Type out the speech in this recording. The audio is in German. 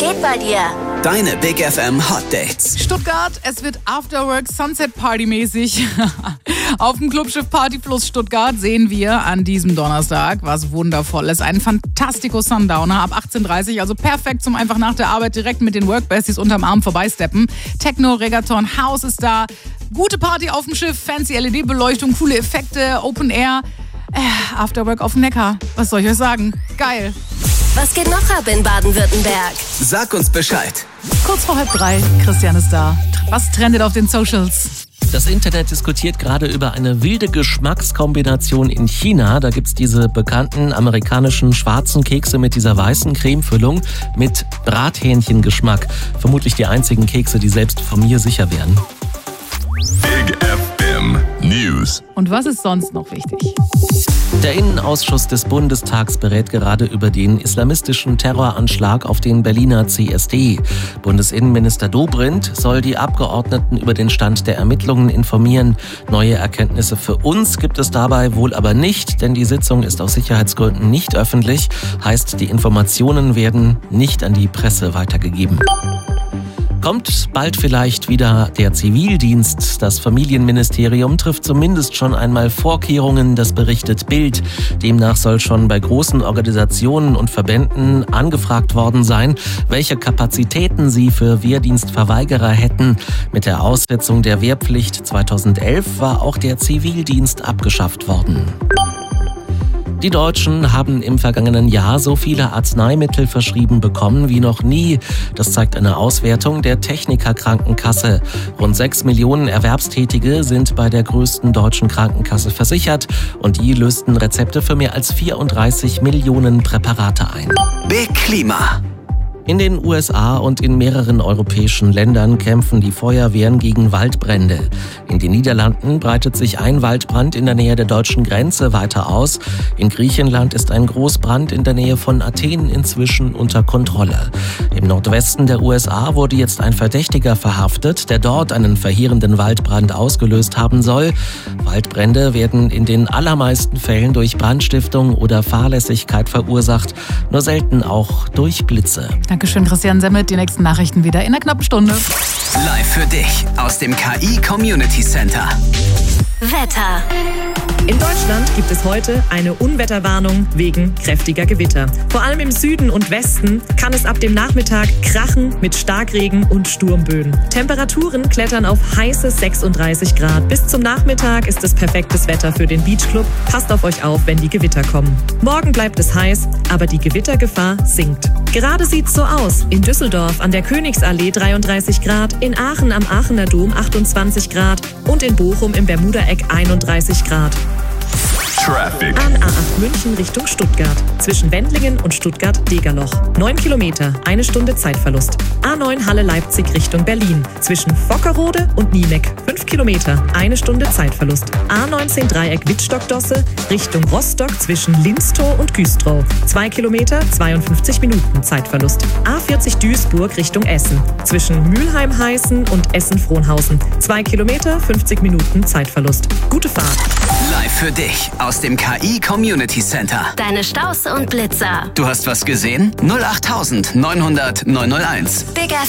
geht bei dir? Deine Big FM Hot Dates. Stuttgart, es wird Afterwork Sunset Party mäßig. Auf dem Clubschiff Partyfluss Stuttgart sehen wir an diesem Donnerstag was Wundervolles. Einen Fantastico Sundowner ab 18:30 Uhr, also perfekt zum einfach nach der Arbeit direkt mit den Workbesties unterm Arm vorbeisteppen. Techno, Reggaeton, House ist da. Gute Party auf dem Schiff, fancy LED-Beleuchtung, coole Effekte, Open Air. Afterwork auf dem Neckar. Was soll ich euch sagen? Geil. Was geht noch ab in Baden-Württemberg? Sag uns Bescheid. Kurz vor 2:30, Christian ist da. Was trendet auf den Socials? Das Internet diskutiert gerade über eine wilde Geschmackskombination in China. Da gibt's diese bekannten amerikanischen schwarzen Kekse mit dieser weißen Cremefüllung mit Brathähnchengeschmack. Vermutlich die einzigen Kekse, die selbst von mir sicher wären. Big FM News. Und was ist sonst noch wichtig? Der Innenausschuss des Bundestags berät gerade über den islamistischen Terroranschlag auf den Berliner CSD. Bundesinnenminister Dobrindt soll die Abgeordneten über den Stand der Ermittlungen informieren. Neue Erkenntnisse für uns gibt es dabei wohl aber nicht, denn die Sitzung ist aus Sicherheitsgründen nicht öffentlich. Heißt, die Informationen werden nicht an die Presse weitergegeben. Kommt bald vielleicht wieder der Zivildienst? Das Familienministerium trifft zumindest schon einmal Vorkehrungen, das berichtet Bild. Demnach soll schon bei großen Organisationen und Verbänden angefragt worden sein, welche Kapazitäten sie für Wehrdienstverweigerer hätten. Mit der Aussetzung der Wehrpflicht 2011 war auch der Zivildienst abgeschafft worden. Die Deutschen haben im vergangenen Jahr so viele Arzneimittel verschrieben bekommen wie noch nie. Das zeigt eine Auswertung der Techniker Krankenkasse. Rund 6 Millionen Erwerbstätige sind bei der größten deutschen Krankenkasse versichert und die lösten Rezepte für mehr als 34 Millionen Präparate ein. Big Klima. In den USA und in mehreren europäischen Ländern kämpfen die Feuerwehren gegen Waldbrände. In den Niederlanden breitet sich ein Waldbrand in der Nähe der deutschen Grenze weiter aus. In Griechenland ist ein Großbrand in der Nähe von Athen inzwischen unter Kontrolle. Im Nordwesten der USA wurde jetzt ein Verdächtiger verhaftet, der dort einen verheerenden Waldbrand ausgelöst haben soll. Waldbrände werden in den allermeisten Fällen durch Brandstiftung oder Fahrlässigkeit verursacht, nur selten auch durch Blitze. Dankeschön, Christian Semmet. Die nächsten Nachrichten wieder in einer knappen Stunde. Live für dich aus dem KI Community Center. Wetter. In Deutschland gibt es heute eine Unwetterwarnung wegen kräftiger Gewitter. Vor allem im Süden und Westen kann es ab dem Nachmittag krachen mit Starkregen und Sturmböen. Temperaturen klettern auf heiße 36 Grad. Bis zum Nachmittag ist es perfektes Wetter für den Beachclub. Passt auf euch auf, wenn die Gewitter kommen. Morgen bleibt es heiß, aber die Gewittergefahr sinkt. Gerade sieht's so aus. In Düsseldorf an der Königsallee 33 Grad, in Aachen am Aachener Dom 28 Grad und in Bochum im Bermudaeck 31 Grad. Traffic. An A8 München Richtung Stuttgart. Zwischen Wendlingen und Stuttgart-Degerloch. 9 Kilometer, 1 Stunde Zeitverlust. A9 Halle-Leipzig Richtung Berlin. Zwischen Vockerode und Niemeck. 5 Kilometer, 1 Stunde Zeitverlust. A19 Dreieck Wittstock-Dosse Richtung Rostock zwischen Linstow und Güstrow. 2 Kilometer, 52 Minuten Zeitverlust. A40 Duisburg Richtung Essen. Zwischen Mülheim-Heißen und Essen-Frohnhausen. 2 Kilometer, 50 Minuten Zeitverlust. Gute Fahrt. Live für dich aus dem KI Community Center. Deine Staus und Blitzer. Du hast was gesehen? 08900 901. Big FM.